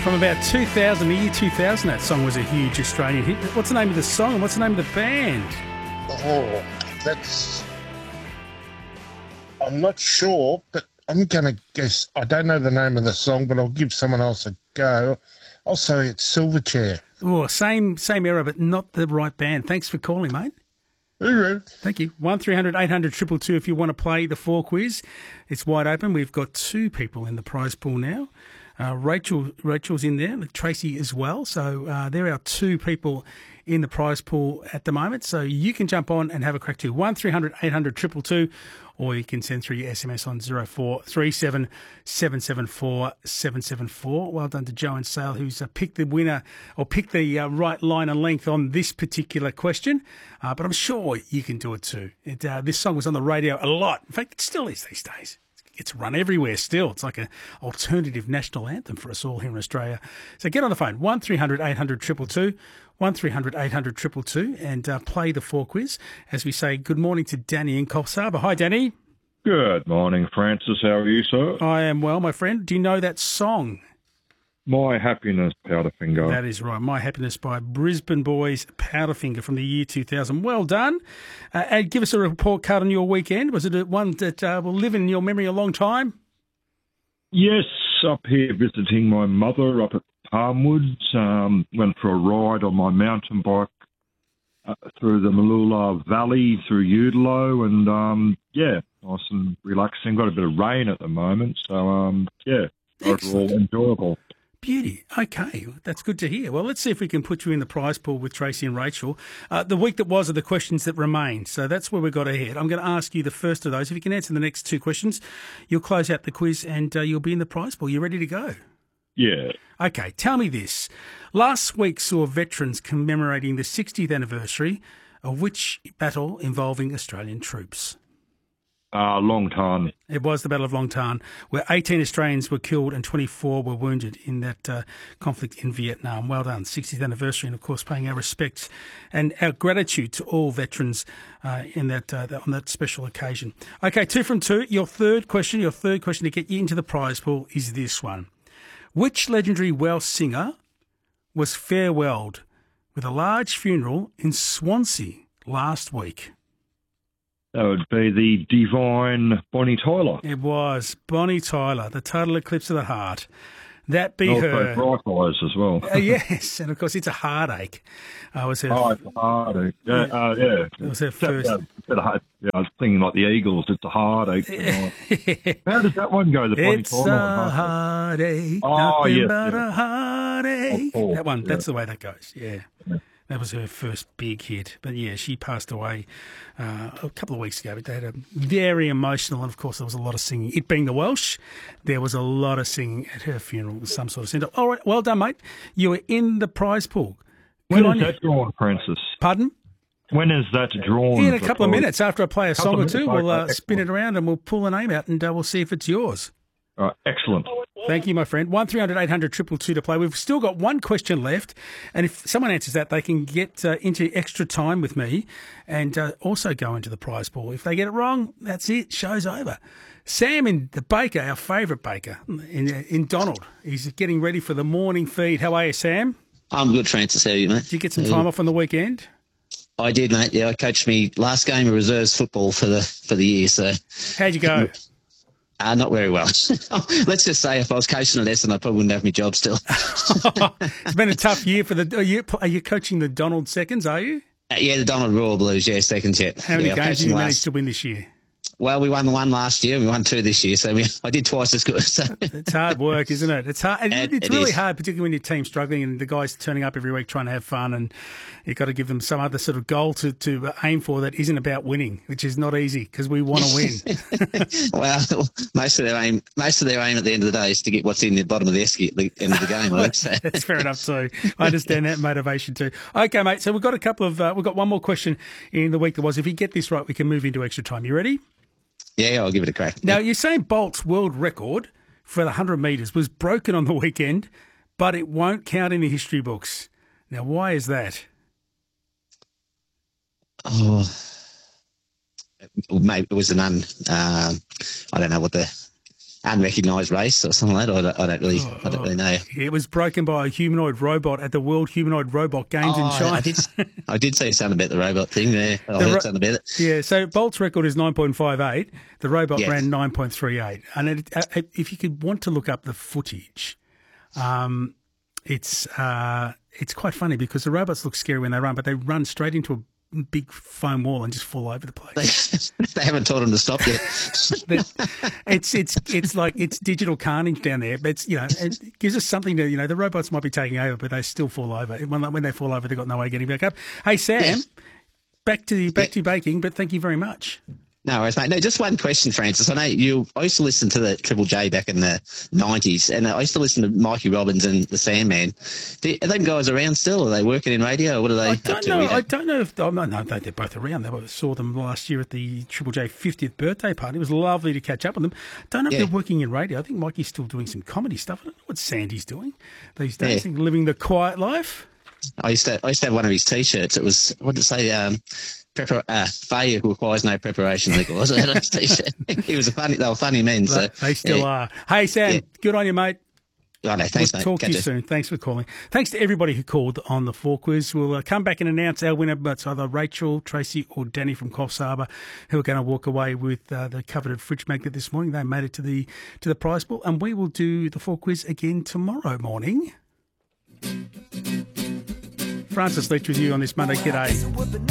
From about 2000, the year 2000, that song was a huge Australian hit. What's the name of the song and what's the name of the band? Oh, I'm not sure, but I'm going to guess. I don't know the name of the song, but I'll give someone else a go. I'll say it's Silverchair. Oh, same era, but not the right band. Thanks for calling, mate. Hooroo. Thank you. 1300 800 222 if you want to play the 4 quiz. It's wide open. We've got 2 people in the prize pool now. Rachel's in there, Tracy as well. So there are 2 people in the prize pool at the moment. So you can jump on and have a crack too. 1300 800 222, or you can send through your SMS on 0437 774 774. Well done to Joe and Sale, who's picked the winner or picked the right line and length on this particular question. But I'm sure you can do it too. This song was on the radio a lot. In fact, it still is these days. It's run everywhere still. It's like an alternative national anthem for us all here in Australia. So get on the phone, 1300 800 222, 1300 800 222, and play the 4 quiz. As we say, good morning to Danny in Coffs Harbour. Hi, Danny. Good morning, Francis. How are you, sir? I am well, my friend. Do you know that song? My Happiness, Powderfinger. That is right. My Happiness by Brisbane Boys, Powderfinger from the year 2000. Well done. And give us a report card on your weekend. Was it one that will live in your memory a long time? Yes, up here visiting my mother up at Palmwoods. Went for a ride on my mountain bike through the Malula Valley, through Udalo, and nice and relaxing. Got a bit of rain at the moment, so overall enjoyable. Beauty. Okay, that's good to hear. Well, let's see if we can put you in the prize pool with Tracy and Rachel. The week that was are the questions that remain, so that's where we got ahead. I'm going to ask you the first of those. If you can answer the next 2 questions, you'll close out the quiz and you'll be in the prize pool. You ready to go? Yeah. Okay, tell me this. Last week saw veterans commemorating the 60th anniversary of which battle involving Australian troops? Long Tan. It was the Battle of Long Tan, where 18 Australians were killed and 24 were wounded in that conflict in Vietnam. Well done. 60th anniversary, and of course paying our respects and our gratitude to all veterans on that special occasion. Okay, 2 from 2. Your third question to get you into the prize pool is this one. Which legendary Welsh singer was farewelled with a large funeral in Swansea last week? That would be the divine Bonnie Tyler. It was Bonnie Tyler, the total eclipse of the heart. That be her. Bright eyes as well. Yes, and of course it's a heartache. It's a heartache. Yeah. It was her first. I was thinking like the Eagles. It's a heartache. How does that one go? The Bonnie Tyler. It's a heartache. Nothing but a heartache. That one. That's the way that goes. Yeah. That was her first big hit. But, yeah, she passed away a couple of weeks ago. But they had a very emotional, and, of course, there was a lot of singing. It being the Welsh, there was a lot of singing at her funeral, some sort of send-off. All right, well done, mate. You were in the prize pool. When is that drawn, Francis? Pardon? When is that drawn? In a couple of minutes. After I play a song or two, we'll spin it around and we'll pull a name out and we'll see if it's yours. All right, excellent. Thank you, my friend. 1300 800 222 to play. We've still got 1 question left, and if someone answers that, they can get into extra time with me and also go into the prize pool. If they get it wrong, that's it. Show's over. Sam in the baker, our favourite baker, in Donald. He's getting ready for the morning feed. How are you, Sam? I'm good, Francis. How are you, mate? Did you get some time off on the weekend? I did, mate. Yeah, I coached me last game of reserves football for the year. So how'd you go? Not very well. Let's just say if I was coaching a lesson, I probably wouldn't have my job still. It's been a tough year for Are you coaching the Donald seconds, are you? Yeah, the Donald Royal Blues, yeah, second yet. How many games did you manage to win this year? Well, we won 1 last year and we won 2 this year, so I did twice as good. So. It's hard work, isn't it? It's hard. It's really hard, particularly when your team's struggling and the guys turning up every week trying to have fun, and you've got to give them some other sort of goal to aim for that isn't about winning, which is not easy because we want to win. Well, most of their aim at the end of the day is to get what's in the bottom of the esky at the end of the game. That's fair enough too. I understand that motivation too. Okay, mate. So we've got we've got 1 more question in the week that was. If you get this right, we can move into extra time. You ready? Yeah, I'll give it a crack. Now, Usain Bolt's world record for the 100 metres was broken on the weekend, but it won't count in the history books. Now, why is that? Oh, maybe it was I don't know what the unrecognised race or something like that. I don't really know. It was broken by a humanoid robot at the World Humanoid Robot Games in China. I did say something about the robot thing there. I heard something about it. Yeah, so Bolt's record is 9.58. The robot Yes. ran 9.38. And if you could want to look up the footage, it's quite funny because the robots look scary when they run, but they run straight into a big foam wall and just fall over the place. They haven't taught them to stop yet. It's like it's digital carnage down there. But it's, it gives us something to, the robots might be taking over, but they still fall over. When they fall over, they've got no way of getting back up. Hey, Sam, back to baking, but thank you very much. No worries, mate. No, just one question, Francis. I know I used to listen to the Triple J back in the 90s, and I used to listen to Mikey Robbins and the Sandman. Are them guys around still? Are they working in radio, or what are they up to? I don't know if... no, they're both around. I saw them last year at the Triple J 50th birthday party. It was lovely to catch up with them. Don't know if they're working in radio. I think Mikey's still doing some comedy stuff. I don't know what Sandy's doing these days. I think living the quiet life. I used to have one of his T-shirts. It was, what did it say? Failure requires no preparation. I think it was. He was they were funny men. So they still are. Hey, Sam, good on you, mate. Oh, no, thanks, mate. Talk to you soon. Thanks for calling. Thanks to everybody who called on the 4 quiz. We'll come back and announce our winner, but it's either Rachel, Tracy or Danny from Coffs Harbour who are going to walk away with the coveted fridge magnet this morning. They made it to the prize pool, and we will do the 4 quiz again tomorrow morning. Francis Leach with you on this Monday. G'day.